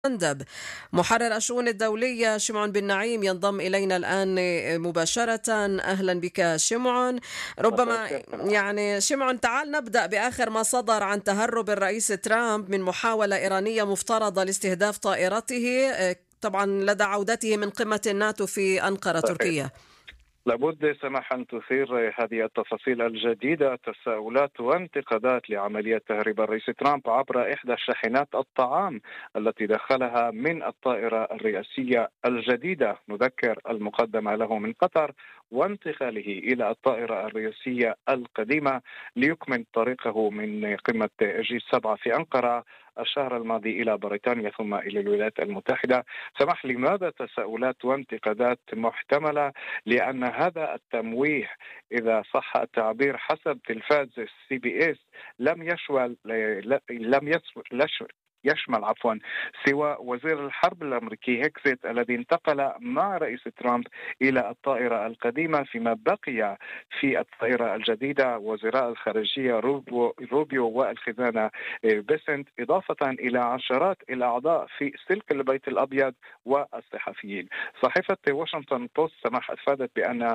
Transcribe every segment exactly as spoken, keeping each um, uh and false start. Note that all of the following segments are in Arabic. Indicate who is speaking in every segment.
Speaker 1: مندب. محرر الشؤون الدولية شمعون بن نعيم ينضم إلينا الآن مباشرة. أهلا بك شمعون. ربما يعني شمعون، تعال نبدأ بآخر ما صدر عن تهرب الرئيس ترامب من محاولة إيرانية مفترضة لاستهداف طائرته، طبعا لدى عودته من قمة الناتو في أنقرة تركيا.
Speaker 2: لابد سماح أن تثير هذه التفاصيل الجديدة تساؤلات وانتقادات لعملية تهريب الرئيس ترامب عبر إحدى شاحنات الطعام التي دخلها من الطائرة الرئاسية الجديدة، نذكر المقدمة له من قطر، وانتقاله إلى الطائرة الرئاسية القديمة ليكمل طريقه من قمة جي سبعة في أنقرة الشهر الماضي إلى بريطانيا ثم إلى الولايات المتحدة. سمح لماذا تساؤلات وانتقادات محتملة؟ لأن هذا التمويه إذا صح التعبير حسب تلفاز سي بي اس لم يشمل لم يشمل يشمل عفوا سوى وزير الحرب الأمريكي هيكسيت الذي انتقل مع رئيس ترامب إلى الطائرة القديمة، فيما بقي في الطائرة الجديدة وزراء الخارجية روبيو, روبيو والخزانة بيسنت، إضافة إلى عشرات الأعضاء في سلك البيت الأبيض والصحفيين. صحيفة واشنطن بوست سمح أفادت بأن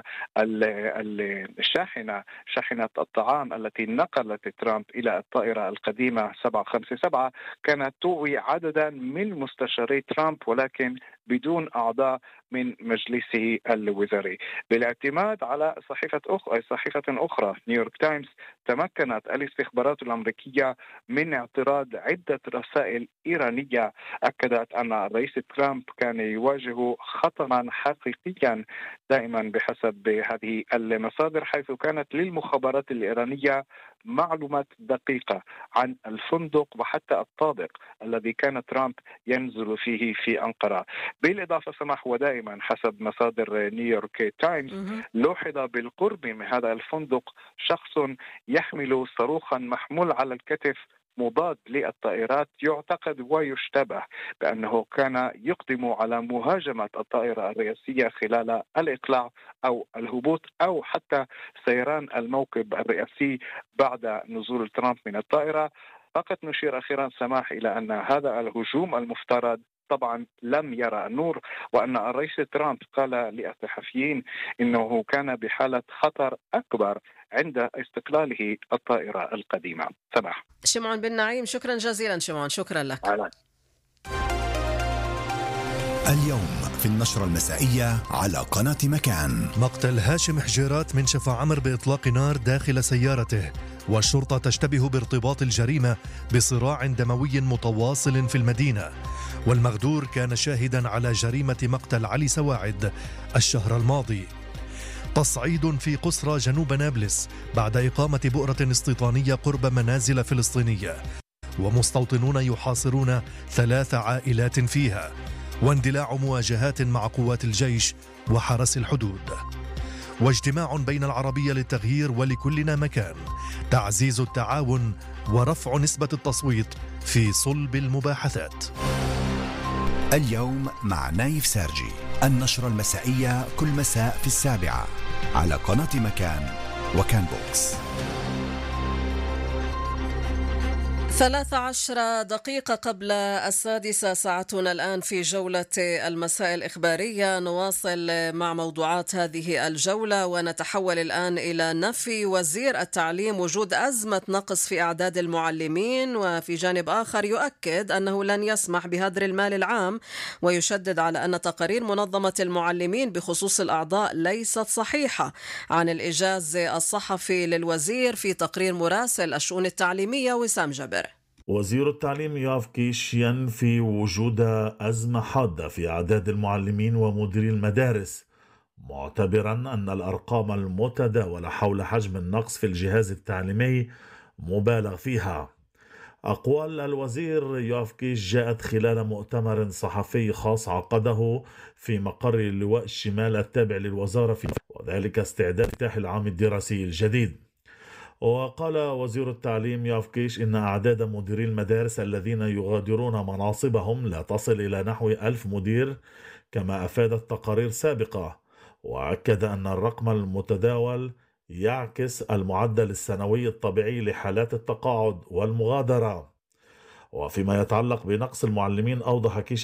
Speaker 2: الشاحنة شاحنة الطعام التي نقلت ترامب إلى الطائرة القديمة سبعة خمسة سبعة كانت توي عددا من مستشاري ترامب ولكن بدون أعضاء من مجلسه الوزاري. بالاعتماد على صحيفة أخرى صحيفة أخرى نيويورك تايمز، تمكنت الاستخبارات الأمريكية من اعتراض عدة رسائل إيرانية أكدت أن الرئيس ترامب كان يواجه خطرا حقيقيا دائما بحسب هذه المصادر، حيث كانت للمخابرات الإيرانية معلومات دقيقة عن الفندق وحتى الطابق الذي كان ترامب ينزل فيه في أنقرة. بالإضافة سمح ودائما حسب مصادر نيويورك تايمز، لوحظ بالقرب من هذا الفندق شخص يحمل صاروخا محمول على الكتف مضاد للطائرات، يعتقد ويشتبه بأنه كان يقدم على مهاجمة الطائرة الرئاسية خلال الإقلاع أو الهبوط أو حتى سيران الموكب الرئاسي بعد نزول ترامب من الطائرة. فقط نشير أخيرا سماح إلى أن هذا الهجوم المفترض طبعا لم يرى النور، وأن الرئيس ترامب قال للصحفيين إنه كان بحالة خطر أكبر عند استقلاله الطائرة القديمة. سماح.
Speaker 1: شمعون بن نعيم، شكرا جزيلا شمعون، شكرا لك.
Speaker 2: على.
Speaker 3: اليوم في النشرة المسائية على قناة مكان.
Speaker 4: مقتل هاشم حجيرات من شفا عمر بإطلاق نار داخل سيارته، والشرطة تشتبه بارتباط الجريمة بصراع دموي متواصل في المدينة، والمغدور كان شاهدا على جريمة مقتل علي سواعد الشهر الماضي. تصعيد في قسرى جنوب نابلس بعد إقامة بؤرة استيطانية قرب منازل فلسطينية، ومستوطنون يحاصرون ثلاث عائلات فيها، واندلاع مواجهات مع قوات الجيش وحرس الحدود. واجتماع بين العربية للتغيير ولكلنا مكان، تعزيز التعاون ورفع نسبة التصويت في صلب المباحثات.
Speaker 3: اليوم مع نايف سارجي، النشرة المسائية كل مساء في السابعة على قناة مكان وكان بوكس.
Speaker 1: ثلاث عشر دقيقة قبل السادسة ساعتنا الآن في جولة المساء الإخبارية. نواصل مع موضوعات هذه الجولة ونتحول الآن إلى نفي وزير التعليم وجود أزمة نقص في أعداد المعلمين، وفي جانب آخر يؤكد أنه لن يسمح بهدر المال العام، ويشدد على أن تقارير منظمة المعلمين بخصوص الأعضاء ليست صحيحة. عن الإجاز الصحفي للوزير في تقرير مراسل الشؤون التعليمية وسام جبر.
Speaker 5: وزير التعليم يوآف كيش ينفي وجود أزمة حادة في أعداد المعلمين ومديري المدارس، معتبرا أن الأرقام المتداولة حول حجم النقص في الجهاز التعليمي مبالغ فيها. أقوال الوزير يوآف كيش جاءت خلال مؤتمر صحفي خاص عقده في مقر اللواء الشمال التابع للوزارة، في وذلك استعداد افتتاح العام الدراسي الجديد. وقال وزير التعليم يوآف كيش إن أعداد مديري المدارس الذين يغادرون مناصبهم لا تصل إلى نحو ألف مدير كما أفادت تقارير سابقة، وأكد أن الرقم المتداول يعكس المعدل السنوي الطبيعي لحالات التقاعد والمغادرة. وفيما يتعلق بنقص المعلمين أوضح كيش